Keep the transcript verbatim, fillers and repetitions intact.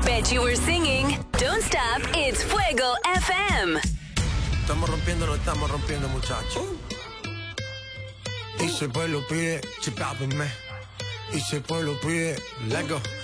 Bet you were singing. Don't stop, it's Fuego F M. Estamos rompiendo, no estamos rompiendo, muchachos. Y si el pueblo pide, chipápenme. Y si el pueblo pide, let go.